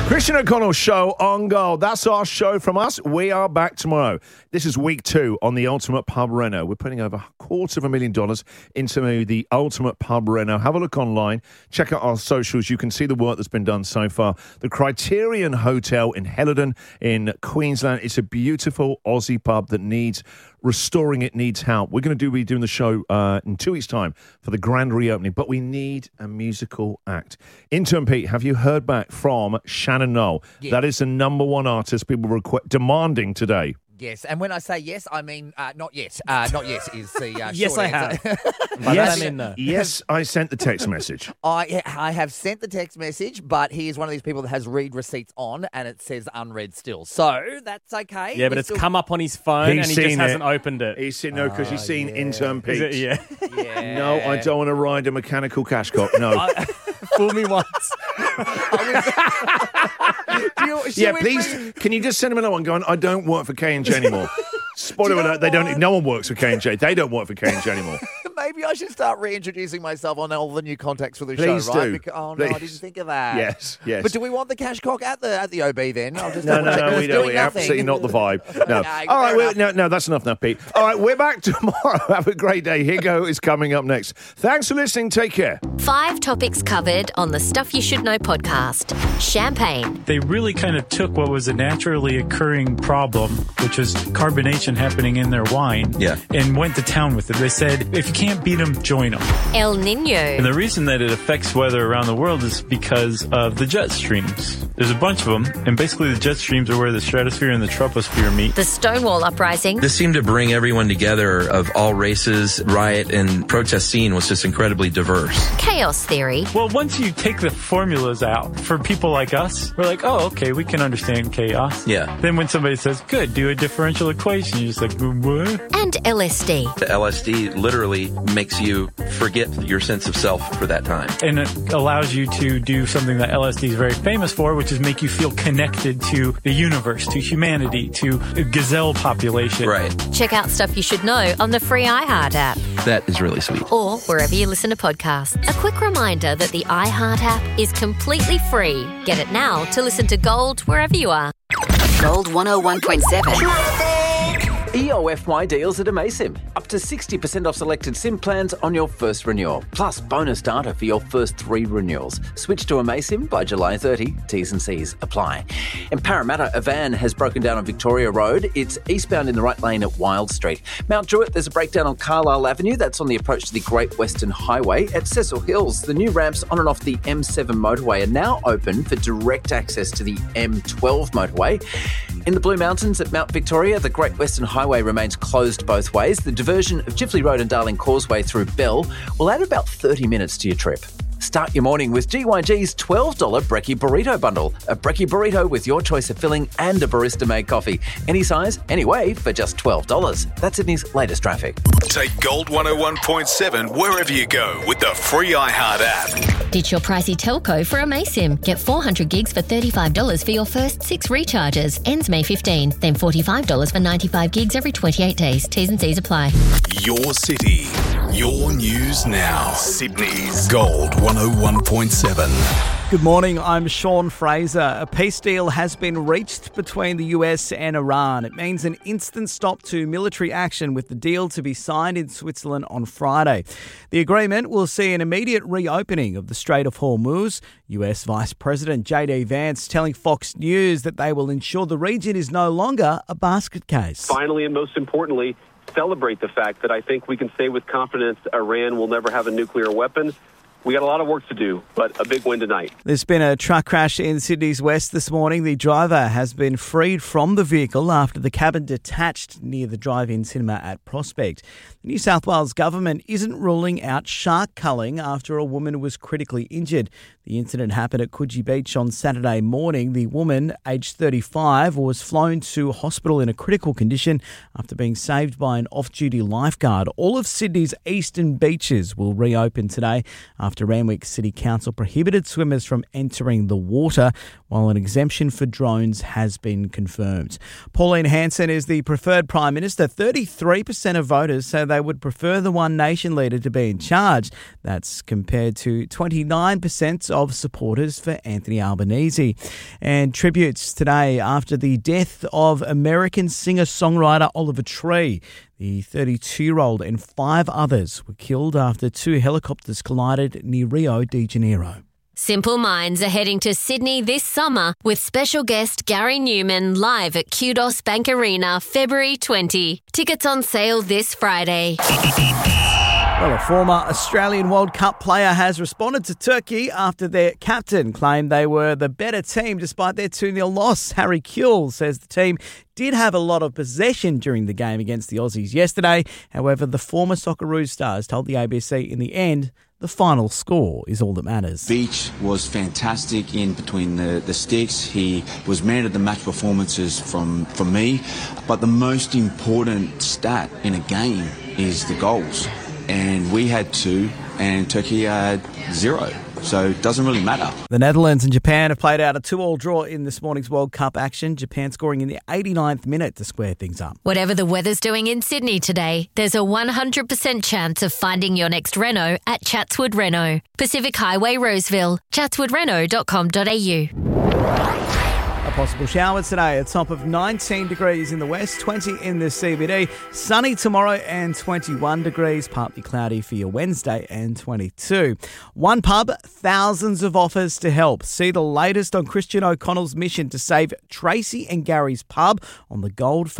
Christian O'Connell Show on Gold. That's our show from us. We are back tomorrow. This is week 2 on the Ultimate Pub Reno. We're putting over $250,000 into the Ultimate Pub Reno. Have a look online. Check out our socials. You can see the work that's been done so far. The Criterion Hotel in Helidon in Queensland. It's a beautiful Aussie pub that needs restoring. It needs help. We're going to be doing the show in 2 weeks' time for the grand reopening, but we need a musical act. Intern Pete, have you heard back from Shannon Noll? Yes. That is the number one artist people were demanding today. Yes, and when I say yes, I mean not yet. Not yes is the Yes, short I answer. Yes, I sent the text message. I have sent the text message, but he is one of these people that has read receipts on, and it says unread still. So that's okay. Yeah, but it's come up on his phone and he just hasn't opened it. He's seen because he's seen Intern Pete. Yeah. Yeah. No, I don't want to ride a mechanical cashcock. No. Fool me once. Please, can you just send him another one going, I don't work for K&J anymore. Spoiler alert, they don't. No one works for K&J. They don't work for K&J anymore. Maybe I should start reintroducing myself on all the new contacts for the Please show, right? do. Because, Please. I didn't think of that. Yes. But do we want the cashcock at the OB then? I'll just No, double-check. we It's don't. doing We're nothing. absolutely not the vibe. No. Okay, All fair right, enough. no, that's enough now, Pete. All right, we're back tomorrow. Have a great day. Higo is coming up next. Thanks for listening. Take care. 5 topics covered on the Stuff You Should Know podcast. Champagne, They really kind of took what was a naturally occurring problem, which was carbonation happening in their wine, and went to town with it. They said, if you can't beat them, join them. El Nino, And the reason that it affects weather around the world is because of the jet streams. There's a bunch of them, and basically the jet streams are where the stratosphere and the troposphere meet. the Stonewall Uprising, This seemed to bring everyone together of all races. Riot and protest scene was just incredibly diverse. Chaos Theory, Well, once you take the formulas out, for people like us, we're like, oh, okay, we can understand chaos. Yeah. Then when somebody says, good, do a differential equation, you're just like, what? and LSD. The LSD literally makes you forget your sense of self for that time. And it allows you to do something that LSD is very famous for, which is make you feel connected to the universe, to humanity, to a gazelle population. Right. Check out Stuff You Should Know on the free iHeart app That is really sweet. or wherever you listen to podcasts. A quick reminder that the iHeart app is completely free. Get it now to listen to Gold wherever you are. Gold 101.7. EOFY deals at Amasim. Up to 60% off selected SIM plans on your first renewal. Plus bonus data for your first 3 renewals. Switch to Amasim by July 30. T's and C's apply. In Parramatta, a van has broken down on Victoria Road. It's eastbound in the right lane at Wild Street. Mount Druitt, there's a breakdown on Carlisle Avenue. That's on the approach to the Great Western Highway. At Cecil Hills, the new ramps on and off the M7 motorway are now open for direct access to the M12 motorway. In the Blue Mountains at Mount Victoria, the Great Western Highway remains closed both ways. The diversion of Chifley Road and Darling Causeway through Bell will add about 30 minutes to your trip. Start your morning with GYG's $12 Brekkie Burrito Bundle. A Brekkie Burrito with your choice of filling and a barista-made coffee. Any size, any way, for just $12. That's Sydney's latest traffic. Take Gold 101.7 wherever you go with the free iHeart app. Ditch your pricey telco for Amasim. Get 400 gigs for $35 for your first 6 recharges. Ends May 15. Then $45 for 95 gigs every 28 days. T's and C's apply. Your city, your news now. Sydney's Gold 101.7. Good morning, I'm Sean Fraser. A peace deal has been reached between the US and Iran. It means an instant stop to military action, with the deal to be signed in Switzerland on Friday. The agreement will see an immediate reopening of the Strait of Hormuz. US Vice President J.D. Vance telling Fox News that they will ensure the region is no longer a basket case. Finally, and most importantly, celebrate the fact that I think we can say with confidence Iran will never have a nuclear weapon. We got a lot of work to do, but a big win tonight. There's been a truck crash in Sydney's west this morning. The driver has been freed from the vehicle after the cabin detached near the drive-in cinema at Prospect. The New South Wales government isn't ruling out shark culling after a woman was critically injured. The incident happened at Coogee Beach on Saturday morning. The woman, aged 35, was flown to hospital in a critical condition after being saved by an off-duty lifeguard. All of Sydney's eastern beaches will reopen today after Randwick City Council prohibited swimmers from entering the water, while an exemption for drones has been confirmed. Pauline Hanson is the preferred Prime Minister. 33% of voters say they would prefer the One Nation leader to be in charge. That's compared to 29% of supporters for Anthony Albanese. And tributes today after the death of American singer-songwriter Oliver Tree. The 32-year-old and 5 others were killed after 2 helicopters collided near Rio de Janeiro. Simple Minds are heading to Sydney this summer with special guest Gary Newman live at Kudos Bank Arena, February 20. Tickets on sale this Friday. Well, a former Australian World Cup player has responded to Turkey after their captain claimed they were the better team despite their 2-0 loss. Harry Kewell says the team did have a lot of possession during the game against the Aussies yesterday. However, the former Socceroos stars told the ABC in the end the final score is all that matters. Beach was fantastic in between the sticks. He was man of the match performances from me. But the most important stat in a game is the goals. And we had 2 and Turkey had 0. So it doesn't really matter. The Netherlands and Japan have played out a 2-2 draw in this morning's World Cup action. Japan scoring in the 89th minute to square things up. Whatever the weather's doing in Sydney today, there's a 100% chance of finding your next Renault at Chatswood Renault. Pacific Highway, Roseville. chatswoodrenault.com.au. Possible showers today, a top of 19 degrees in the west, 20 in the CBD. Sunny tomorrow and 21 degrees. Partly cloudy for your Wednesday and 22. One pub, thousands of offers to help. See the latest on Christian O'Connell's mission to save Tracy and Gary's pub on the Gold